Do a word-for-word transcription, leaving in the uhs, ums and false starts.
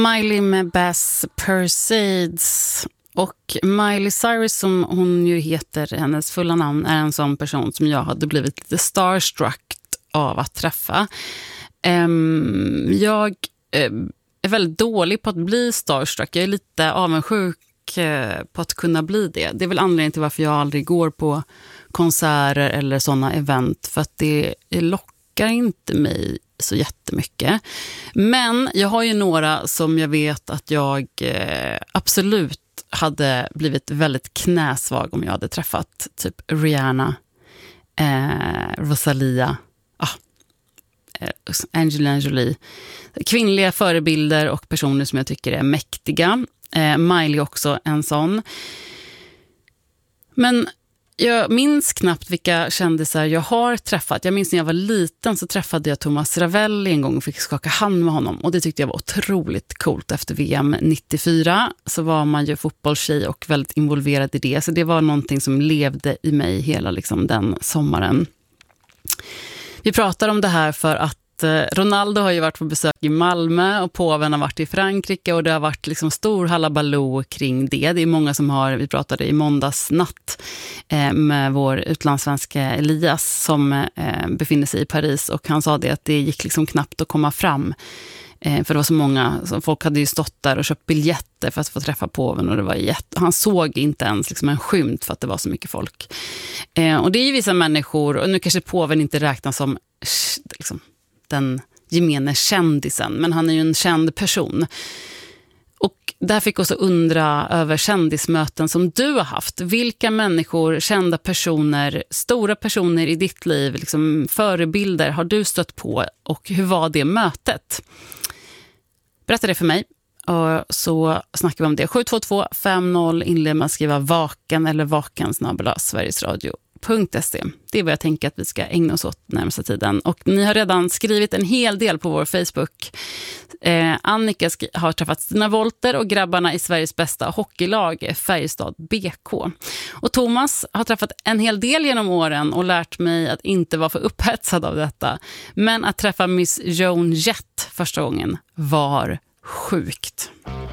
Miley med Bass Persades. Och Miley Cyrus, som hon ju heter, hennes fulla namn, är en sån person som jag hade blivit lite starstruck av att träffa. Um, jag uh, är väldigt dålig på att bli starstruck. Jag är lite avundsjuk uh, på att kunna bli det. Det är väl anledningen till varför jag aldrig går på konserter eller sådana event, för att det lockar inte mig så jättemycket. Men jag har ju några som jag vet att jag uh, absolut hade blivit väldigt knäsvag om jag hade träffat typ Rihanna, eh, Rosalia, ah, eh, Angelina Jolie. Kvinnliga förebilder och personer som jag tycker är mäktiga. Eh, Miley också en sån. Men jag minns knappt vilka kändisar jag har träffat. Jag minns när jag var liten så träffade jag Thomas Ravelli en gång och fick skaka hand med honom. Och det tyckte jag var otroligt coolt. Efter V M nittiofyra så var man ju fotbollstjej och väldigt involverad i det. Så det var någonting som levde i mig hela liksom, den sommaren. Vi pratar om det här för att Ronaldo har ju varit på besök i Malmö och påven har varit i Frankrike och det har varit liksom stor halabaloo kring det. Det är många som har, vi pratade i måndags natt eh, med vår utlandssvenska Elias som eh, befinner sig i Paris, och han sa det att det gick liksom knappt att komma fram. Eh, för det var så många, så folk hade ju stått där och köpt biljetter för att få träffa påven och det var jätte, han såg inte ens liksom en skymt för att det var så mycket folk. Eh, och det är ju vissa människor, och nu kanske påven inte räknas som liksom den gemene kändisen, men han är ju en känd person. Och där fick också undra över kändismöten som du har haft. Vilka människor, kända personer, stora personer i ditt liv, liksom förebilder har du stött på, och hur var det mötet? Berätta det för mig, och så snackar vi om det. sju två två fem noll, inled med att skriva vaken eller vaken snabel-a Sveriges Radio. .se. Det är vad jag tänker att vi ska ägna oss åt närmaste tiden. Och ni har redan skrivit en hel del på vår Facebook. Eh, Annika skri- har träffat Stina Wolter och grabbarna i Sveriges bästa hockeylag, Färjestad B K. Och Thomas har träffat en hel del genom åren och lärt mig att inte vara för upphetsad av detta. Men att träffa Miss Joan Jett första gången var sjukt.